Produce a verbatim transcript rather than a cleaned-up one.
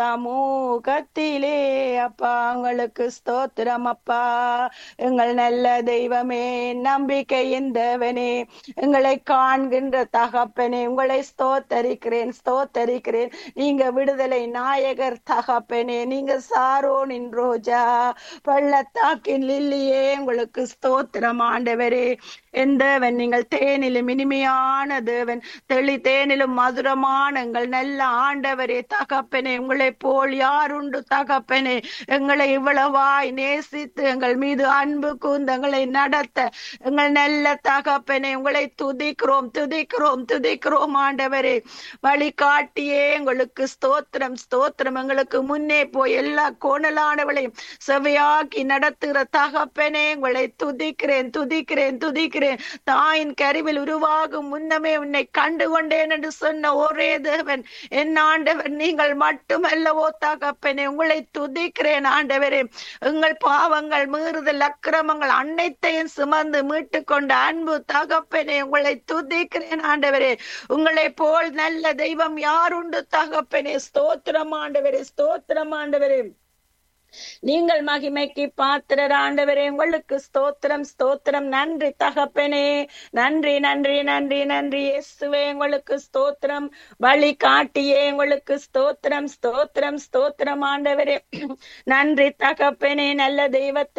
சமூகத்திலே அப்பா உங்களுக்கு ஸ்தோத்திரம் அப்பா. எங்கள் நல்ல தெய்வமே, நம்பிக்கையின் தேவனே, எங்களை காண்கின்ற தகப்பனே, உங்களை ஸ்தோத்தரிக்கிறேன் ஸ்தோத்தரிக்கிறேன். நீங்க விடுதலை நாயகர் தகப்பனே, நீங்க சாரோனின் ரோஜா, பள்ளத்தாக்கின் லில்லியே, உங்களுக்கு ஸ்தோத்திரம் ஆண்டவரே. என் தேவன், நீங்கள் தேனிலும் இனிமையான தேவன், தெளி தேனிலும் மதுரமான எங்கள் நல்ல ஆண்டவரே தகப்பனே, உங்களை போல் யாருண்டு தகப்பனே. எங்களை இவ்வளவாய் நேசித்து எங்கள் மீது அன்பு கூர்ந்து எங்களை நடத்த எங்கள் நல்ல தகப்பனே, உங்களை துதிக்கிறோம் துதிக்கிறோம் துதிக்கிறோம் ஆண்டவரே. வழிகாட்டியே எங்களுக்கு ஸ்தோத்திரம் ஸ்தோத்திரம். எங்களுக்கு முன்னே போய் எல்லா கோணலானவளையும் செவையாக்கி நடத்துகிற தகப்பனே, உங்களை துதிக்கிறேன் துதிக்கிறேன் துதிக்கிறேன். தாயின் கருவில் உருவாகும் முன்னமே உன்னை கண்டு கொண்டேன் என்று சொன்ன ஒரே தேவன் என் ஆண்டவர் நீங்கள் மட்டுமல்லவோ தகப்பனே. உங்களை துதிக்கிறேன் ஆண்டவரே. எங்கள் பாவங்கள் மீறுதல் அக்கிரமங்கள் அனைத்தையும் சுமந்து மீட்டு கொண்ட அன்பு தகப்பனே, உங்களை துதிக்கிறேன் ஆண்டவரே. உங்களை போல் நல்ல தெய்வம் யாருண்டு தகப்பனே. ஸ்தோத்திரம் ஆண்டவரே ஸ்தோத்திரம் ஆண்டவரே. நீங்கள் மகிமைக்கு பாத்திரர் ஆண்டவரே, உங்களுக்கு ஸ்தோத்திரம் ஸ்தோத்திரம். நன்றி தகப்பனே, நன்றி நன்றி நன்றி நன்றி இயேசுவே, உங்களுக்கு ஸ்தோத்திரம். வழி காட்டியே உங்களுக்கு ஸ்தோத்திரம் ஸ்தோத்திரம் ஸ்தோத்திரம் ஆண்டவரே. நன்றி தகப்பனே, நல்ல தெய்வத்தை